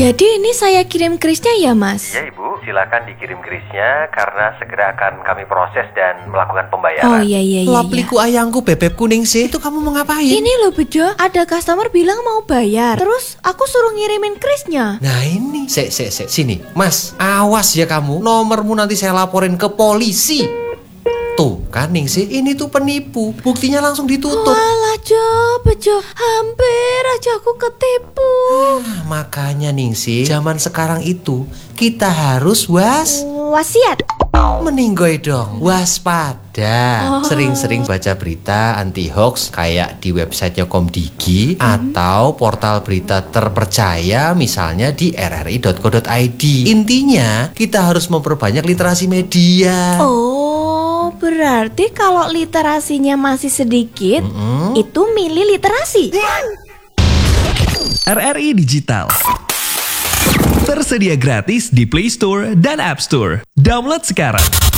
Jadi ini saya kirim krisnya ya, Mas? Iya Ibu, silakan dikirim krisnya karena segera akan kami proses dan melakukan pembayaran. Oh iya. Lapliku ayangku bebek kuning sih. Itu kamu mau ngapain? Ini loh Bejo, ada customer bilang mau bayar. Terus aku suruh ngirimin krisnya. Nah ini, sini, Mas, awas ya kamu. Nomormu nanti saya laporin ke polisi. Tuh kan Ningsih, ini tuh penipu. Buktinya langsung ditutup. Walah Bejo, hampir aja aku ketipu. Makanya Ningsih, zaman sekarang itu kita harus Wasiat. meninggoy dong, waspada. Sering-sering baca berita anti hoax kayak di websitenya Komdigi atau portal berita terpercaya misalnya di rri.co.id. Intinya kita harus memperbanyak literasi media. Oh, berarti kalau literasinya masih sedikit, itu milih literasi. RRI Digital tersedia gratis di Play Store dan App Store. Download sekarang.